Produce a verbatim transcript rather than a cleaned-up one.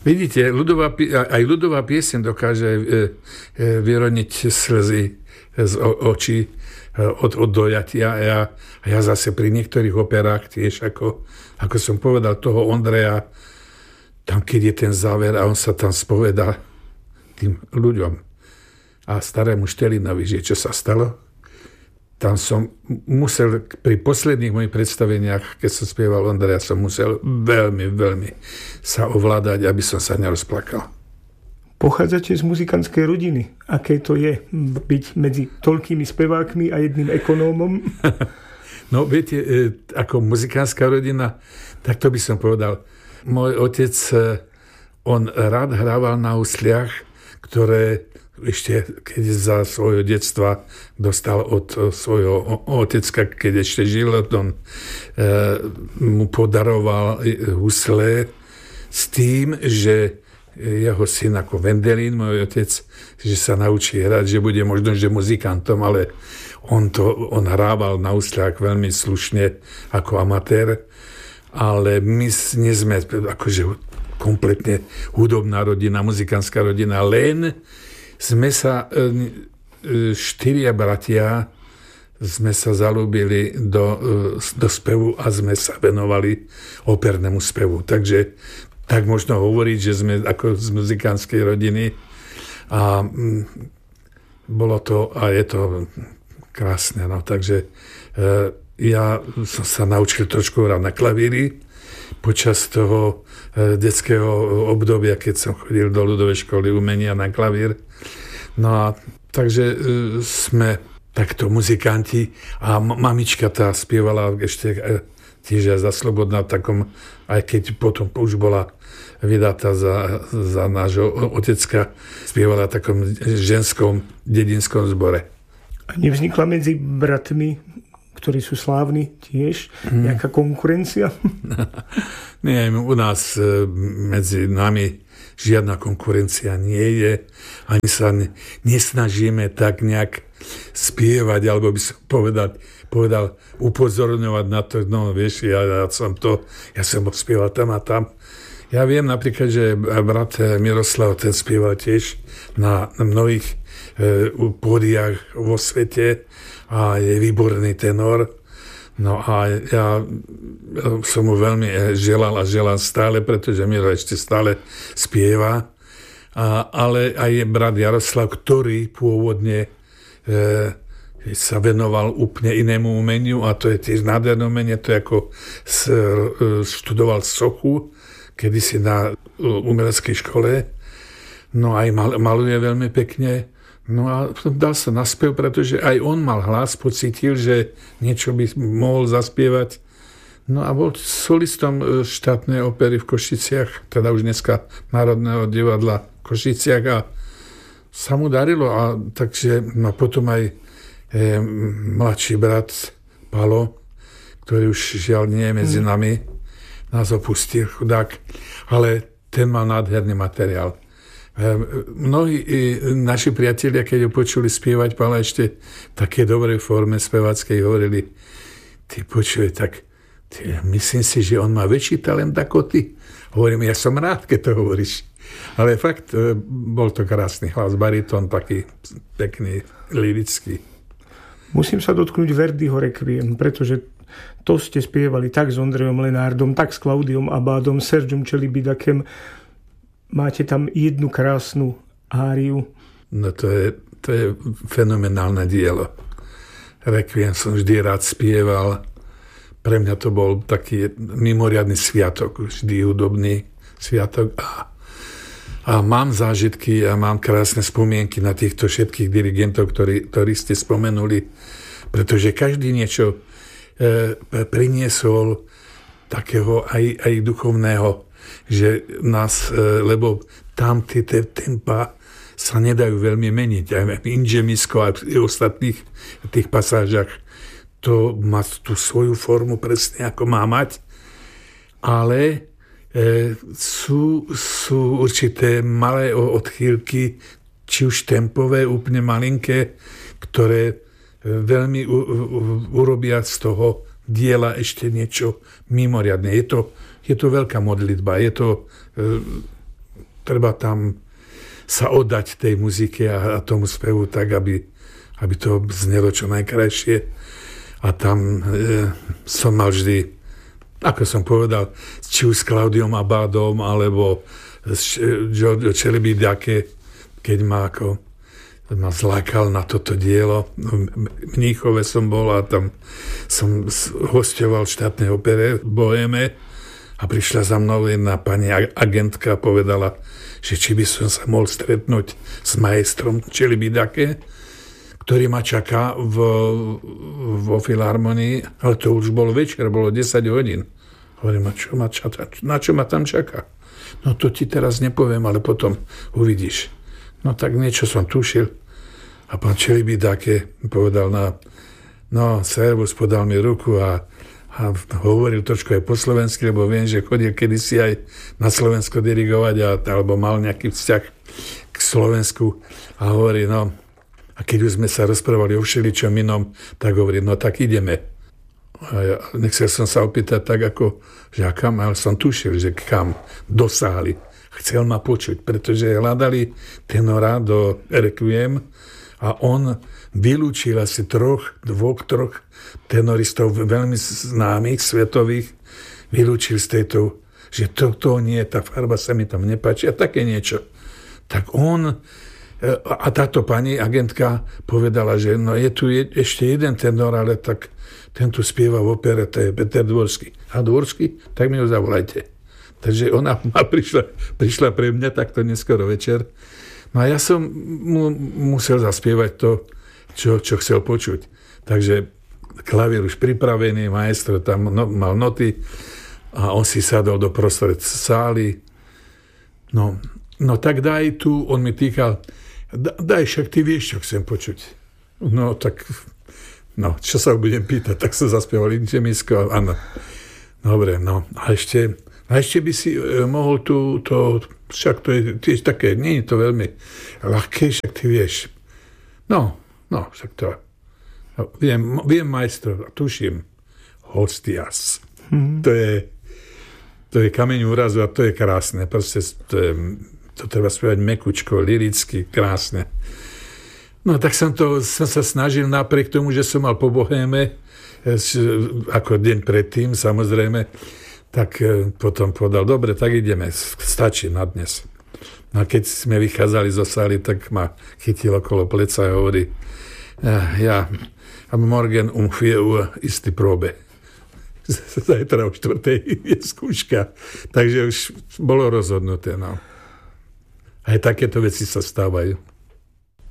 Vidíte, ľudová, aj ľudová pieseň dokáže e, e, vyroniť slzy z o, očí od, od dojatia. A ja, a ja zase pri niektorých operách tiež, ako, ako som povedal, toho Ondreja, tam, keď je ten záver a on sa tam spovedá tým ľuďom a starému Štelinovi, že čo sa stalo. Tam som musel, pri posledných mojich predstaveniach, keď som spieval Ondreja, som musel veľmi, veľmi sa ovládať, aby som sa nerozplakal. Pochádzate z muzikantskej rodiny. Aké to je byť medzi toľkými spevákmi a jedným ekonómom? No, viete, ako muzikánska rodina, tak to by som povedal. Môj otec, on rád hrával na husliach, ktoré ešte keď za svojho detstva dostal od svojho otecka, keď ešte žil, on e, mu podaroval husle s tým, že jeho syn ako Vendelín, môj otec, že sa naučí hrať, že bude možno, že muzikantom, ale on, to, on hrával na husliach veľmi slušne ako amatér. Ale my nie sme akože kompletne hudobná rodina, muzikánska rodina, len sme sa, štyria bratia, sme sa zalúbili do, do spevu a sme sa venovali opernému spevu. Takže tak možno hovoriť, že sme ako z muzikánskej rodiny a bolo to a je to krásne. No, takže ja som sa naučil trošku hrať na klavíri počas toho detského obdobia, keď som chodil do ľudovej školy umenia na klavír. No a takže sme takto muzikanti a mamička tá spievala ešte tiež aj za Slobodná v takom, aj keď potom už bola vydatá za, za nášho otecka, spievala v takom ženskom dedinskom zbore. A nevznikla medzi bratmi, ktorí sú slávni tiež, nejaká konkurencia? Nie, u nás medzi nami žiadna konkurencia nie je. Ani sa nesnažíme tak nejak spievať, alebo by som povedal, povedal upozorňovať na to, no vieš, ja, ja som to, ja som bol spieval tam a tam. Ja viem napríklad, že brat Miroslav, ten spieval tiež na, na mnohých e, pódiách vo svete, a je výborný tenor. No a ja som mu veľmi želal a želám stále, pretože Miro ešte stále spieva. A, ale aj brat Jaroslav, ktorý pôvodne e, sa venoval úplne inému umeniu a to je tiež nádherné umenie, to je ako s, e, študoval sochu, kedysi na umeleckej škole. No aj mal, maluje veľmi pekne. No a dal sa na spev, pretože aj on mal hlas, pocítil, že niečo by mohol zaspievať. No a bol solistom štátnej opery v Košiciach, teda už dneska Národného divadla v Košiciach a sa mu darilo. A takže no potom aj e, mladší brat Palo, ktorý už žiaľ nie je medzi nami, nás opustil, chudák, ale ten mal nádherný materiál. Mnohí naši priatelia, keď ho počuli spievať Pála ešte v takej dobrej forme spevackej, hovorili, ty počuj, tak ty, myslím si, že on má väčší talent ako ty. Hovorím, ja som rád, keď to hovoríš. Ale fakt, bol to krásny hlas, baritón, taký pekný, lirický. Musím sa dotknúť Verdiho Requiem, pretože to ste spievali tak s Ondrejom Lenárdom, tak s Klaudiom Abádom, Sergiom Čelibidakem. Máte tam jednu krásnu áriu. No to je, to je fenomenálne dielo. Requiem som vždy rád spieval. Pre mňa to bol taký mimoriadny sviatok, vždy hudobný sviatok. A, a mám zážitky a mám krásne spomienky na týchto všetkých dirigentov, ktorí, ktorí ste spomenuli, pretože každý niečo e, priniesol takého aj, aj duchovného, že nás, lebo tam tie tempa sa nedajú veľmi meniť. Aj v Inžemisko a v ostatných tých pasážach to má tú svoju formu presne, ako má mať. Ale e, sú, sú určité malé odchýlky, či už tempové, úplne malinké, ktoré veľmi u, u, urobia z toho diela ešte niečo mimoriadne. Je to Je to veľká modlitba, je to e, treba tam sa oddať tej muzike a, a tomu spevu tak, aby, aby to znelo čo najkrajšie. A tam e, som mal vždy, ako som povedal, či už s Claudiom Abádom, alebo s Giorgio Celibidache, keď ma ako ma zlákal na toto dielo. V Mníchove som bol a tam som hosťoval v štátnej opere v Boheme a prišla za mnou jedna pani agentka a povedala, že či by som sa mohol stretnúť s maestrom Celibidache, ktorý ma čaká v, vo filharmonii, ale to už bolo večer, bolo desať hodín. Hovorím, a čo ma čaká? Na čo ma tam čaká? No to ti teraz nepoviem, ale potom uvidíš. No tak niečo som tušil. A pán Celibidache povedal na, no servus, podal mi ruku a, a hovoril trošku aj po slovensky, lebo viem, že chodil kedysi aj na Slovensko dirigovať a, alebo mal nejaký vzťah k Slovensku a hovorí, no a keď už sme sa rozprávali o všeličom inom, tak hovorí, no tak ideme. A ja nechcel som sa opýtať tak ako, že a kam, ale som tušil, že kam, do sály. Chcel ma počuť, pretože hľadali tenora do Requiem a on vylúčil asi troch, dvoch, troch tenoristov veľmi známych, svetových, vylúčil z tejto, že toto nie, tá farba sa mi tam nepáči a také niečo. Tak on a táto pani agentka povedala, že no je tu je, ešte jeden tenor, ale tak ten tu spieva v opere, to je Peter Dvorský. A Dvorský? Tak mi ho zavolajte. Takže ona prišla, prišla pre mňa takto neskoro večer. No a ja som mu musel zaspievať to, čo, čo chcel počuť. Takže klavír už pripravený, maestro tam no, mal noty a on si sadol do prostred sály. No, no tak daj tu, on mi týkal, daj, však ty vieš, čo chcem počuť. No tak, no, čo sa budem pýtať, tak sa zaspieval Intemisko, áno. Dobre, no, a ešte... A ešte by si mohol tu, to, však to je tiež také, nie je to veľmi ľahké, však ty vieš. No, no, však to, no, viem, viem majstro, tuším, Hostias. Mm-hmm. To je, to je kameň úrazu a to je krásne, proste to, je, to treba spievať mekučko, liricky, krásne. No, tak som to, som sa snažil napriek tomu, že som mal po Bohéme, ako deň predtým, samozrejme, tak potom povedal, dobre, tak ideme, stačí na dnes. No a keď sme vychádzali zo sály, tak ma chytil okolo pleca a hovorí, ja, am morgen um vier Uhr ist die Probe. Zajtra o štvrtej je skúška. Takže už bolo rozhodnuté, no. Aj takéto veci sa stávajú.